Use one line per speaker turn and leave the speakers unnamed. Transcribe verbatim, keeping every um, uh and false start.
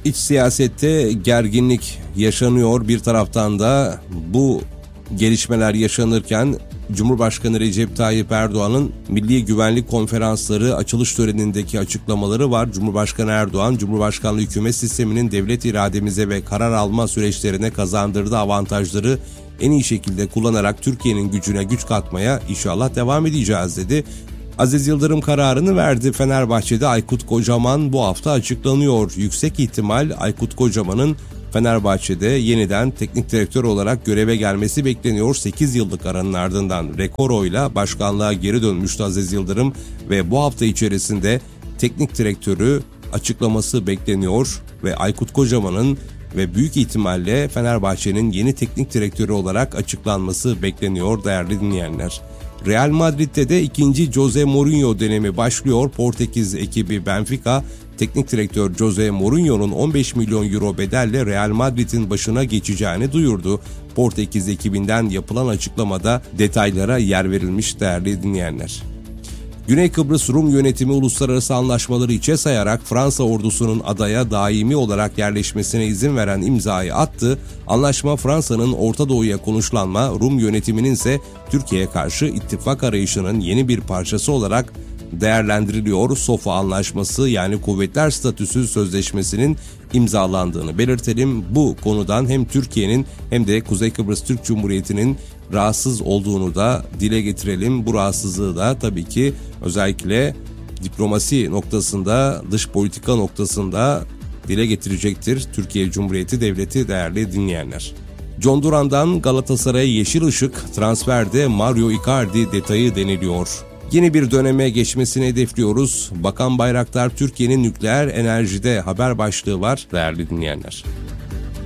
İç siyasette gerginlik yaşanıyor. Bir taraftan da bu gelişmeler yaşanırken Cumhurbaşkanı Recep Tayyip Erdoğan'ın Milli Güvenlik Konferansları açılış törenindeki açıklamaları var. Cumhurbaşkanı Erdoğan, Cumhurbaşkanlığı hükümet sisteminin devlet irademize ve karar alma süreçlerine kazandırdığı avantajları en iyi şekilde kullanarak Türkiye'nin gücüne güç katmaya inşallah devam edeceğiz dedi. Aziz Yıldırım kararını verdi. Fenerbahçe'de Aykut Kocaman bu hafta açıklanıyor. Yüksek ihtimal Aykut Kocaman'ın Fenerbahçe'de yeniden teknik direktör olarak göreve gelmesi bekleniyor. sekiz yıllık aranın ardından rekor oyla başkanlığa geri dönmüştü Aziz Yıldırım ve bu hafta içerisinde teknik direktörü açıklaması bekleniyor ve Aykut Kocaman'ın ve büyük ihtimalle Fenerbahçe'nin yeni teknik direktörü olarak açıklanması bekleniyor değerli dinleyenler. Real Madrid'de de ikinci Jose Mourinho dönemi başlıyor. Portekiz ekibi Benfica, teknik direktör Jose Mourinho'nun on beş milyon euro bedelle Real Madrid'in başına geçeceğini duyurdu. Portekiz ekibinden yapılan açıklamada detaylara yer verilmiş değerli dinleyenler. Güney Kıbrıs Rum yönetimi uluslararası anlaşmaları içe sayarak Fransa ordusunun adaya daimi olarak yerleşmesine izin veren imzayı attı. Anlaşma Fransa'nın Orta Doğu'ya konuşlanma, Rum yönetiminin ise Türkiye'ye karşı ittifak arayışının yeni bir parçası olarak değerlendiriliyor. SOFA anlaşması yani Kuvvetler Statüsü Sözleşmesi'nin imzalandığını belirtelim. Bu konudan hem Türkiye'nin hem de Kuzey Kıbrıs Türk Cumhuriyeti'nin rahatsız olduğunu da dile getirelim. Bu rahatsızlığı da tabii ki özellikle diplomasi noktasında, dış politika noktasında dile getirecektir Türkiye Cumhuriyeti Devleti değerli dinleyenler. John Duran'dan Galatasaray'a yeşil ışık, transferde Mario Icardi detayı deniliyor. Yeni bir döneme geçmesini hedefliyoruz. Bakan Bayraktar Türkiye'nin nükleer enerjide haber başlığı var değerli dinleyenler.